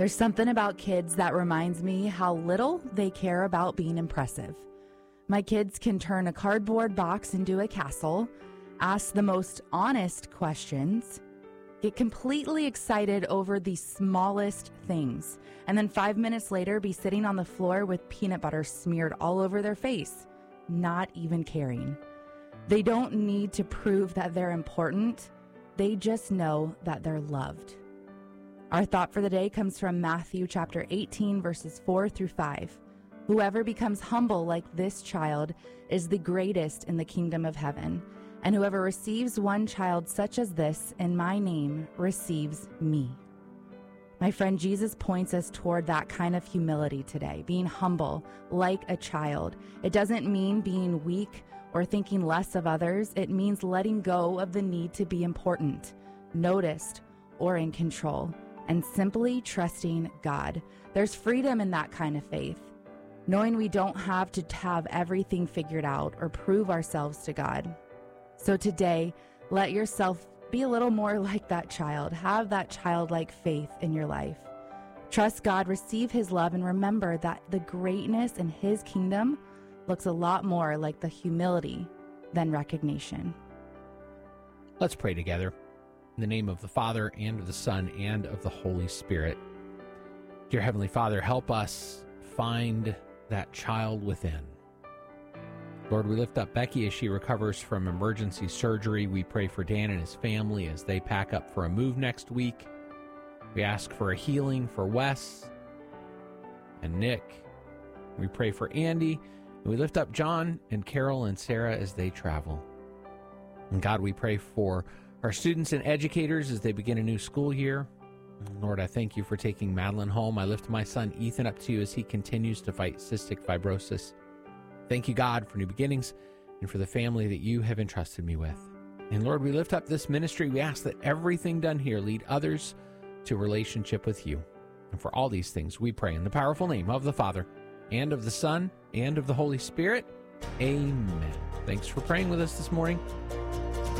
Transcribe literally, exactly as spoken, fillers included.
There's something about kids that reminds me how little they care about being impressive. My kids can turn a cardboard box into a castle, ask the most honest questions, get completely excited over the smallest things, and then five minutes later be sitting on the floor with peanut butter smeared all over their face, not even caring. They don't need to prove that they're important. They just know that they're loved. Our thought for the day comes from Matthew chapter eighteen, verses four through five. Whoever becomes humble like this child is the greatest in the kingdom of heaven. And whoever receives one child such as this in my name receives me. My friend, Jesus points us toward that kind of humility today, being humble like a child. It doesn't mean being weak or thinking less of others. It means letting go of the need to be important, noticed, or in control, and simply trusting God. There's freedom in that kind of faith, knowing we don't have to have everything figured out or prove ourselves to God. So today, let yourself be a little more like that child. Have that childlike faith in your life. Trust God, receive his love, and remember that the greatness in his kingdom looks a lot more like the humility than recognition. Let's pray together. In the name of the Father, and of the Son, and of the Holy Spirit. Dear Heavenly Father, help us find that child within. Lord, we lift up Becky as she recovers from emergency surgery. We pray for Dan and his family as they pack up for a move next week. We ask for a healing for Wes and Nick. We pray for Andy. And we lift up John and Carol and Sarah as they travel. And God, we pray for our students and educators as they begin a new school year. Lord, I thank you for taking Madeline home. I lift my son Ethan up to you as he continues to fight cystic fibrosis. Thank you, God, for new beginnings and for the family that you have entrusted me with. And Lord, we lift up this ministry. We ask that everything done here lead others to a relationship with you. And for all these things, we pray in the powerful name of the Father, and of the Son, and of the Holy Spirit. Amen. Thanks for praying with us this morning.